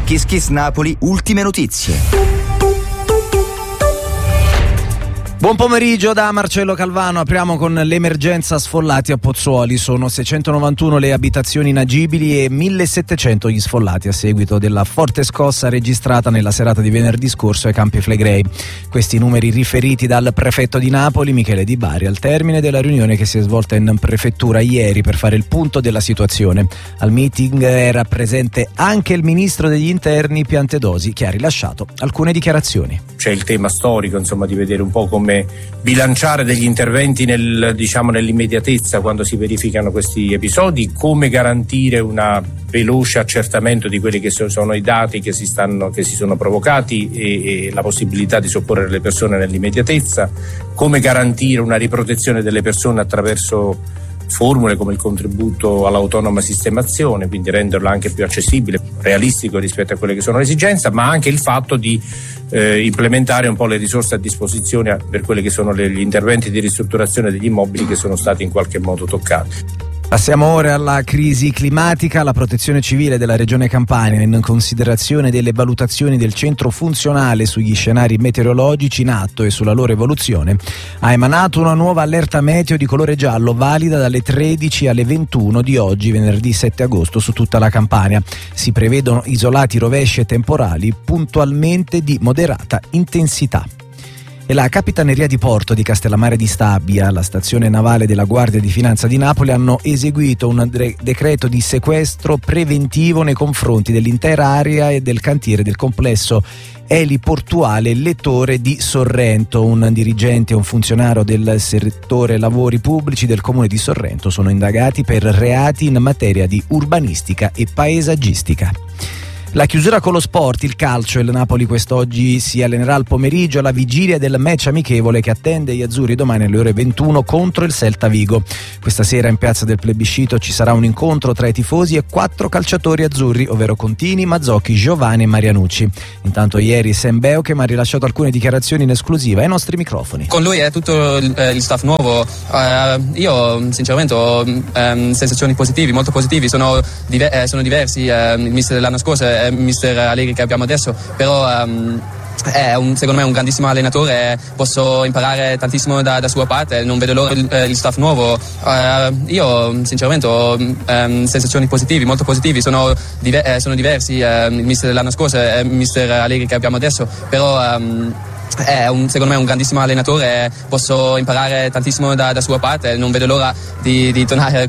Kiss Kiss Napoli, ultime notizie. Buon pomeriggio da Marcello Calvano. Apriamo con l'emergenza sfollati a Pozzuoli. Sono 691 le abitazioni inagibili e 1700 gli sfollati a seguito della forte scossa registrata nella serata di venerdì scorso ai Campi Flegrei. Questi numeri riferiti dal prefetto di Napoli, Michele Di Bari, al termine della riunione che si è svolta in prefettura ieri per fare il punto della situazione. Al meeting era presente anche il ministro degli interni Piantedosi, che ha rilasciato alcune dichiarazioni. C'è il tema storico, insomma, di vedere un po' come bilanciare degli interventi nell'immediatezza quando si verificano questi episodi, come garantire un veloce accertamento di quelli che sono i dati che si sono provocati e la possibilità di soccorrere le persone nell'immediatezza, come garantire una riprotezione delle persone attraverso formule come il contributo all'autonoma sistemazione, quindi renderlo anche più accessibile, realistico rispetto a quelle che sono le esigenze, ma anche il fatto di implementare un po' le risorse a disposizione per quelli che sono gli interventi di ristrutturazione degli immobili che sono stati in qualche modo toccati. Passiamo ora alla crisi climatica. La Protezione Civile della Regione Campania, in considerazione delle valutazioni del centro funzionale sugli scenari meteorologici in atto e sulla loro evoluzione, ha emanato una nuova allerta meteo di colore giallo valida dalle 13 alle 21 di oggi, venerdì 7 agosto, su tutta la Campania. Si prevedono isolati rovesci e temporali puntualmente di moderata intensità. E la Capitaneria di Porto di Castellammare di Stabia, la stazione navale della Guardia di Finanza di Napoli, hanno eseguito un decreto di sequestro preventivo nei confronti dell'intera area e del cantiere del complesso eliportuale Lettore di Sorrento. Un dirigente e un funzionario del settore lavori pubblici del comune di Sorrento sono indagati per reati in materia di urbanistica e paesaggistica. La chiusura con lo sport, il calcio. Il Napoli quest'oggi si allenerà al pomeriggio alla vigilia del match amichevole che attende gli azzurri domani alle ore 21 contro il Celta Vigo. Questa sera in piazza del Plebiscito ci sarà un incontro tra i tifosi e 4 calciatori azzurri, ovvero Contini, Mazzocchi, Giovani e Marianucci. Intanto ieri Sam Beukem ha rilasciato alcune dichiarazioni in esclusiva ai nostri microfoni. Con lui è tutto il staff nuovo. Io sinceramente ho sensazioni positive, molto positivi. Sono diversi. Il mister dell'anno scorso è il mister Allegri che abbiamo adesso, però è secondo me un grandissimo allenatore, posso imparare tantissimo da sua parte, non vedo l'ora il staff nuovo. Io sinceramente ho sensazioni positive, molto positivi. Sono diversi. Il mister dell'anno scorso è il mister Allegri che abbiamo adesso, però è secondo me un grandissimo allenatore, posso imparare tantissimo da sua parte, non vedo l'ora di tornare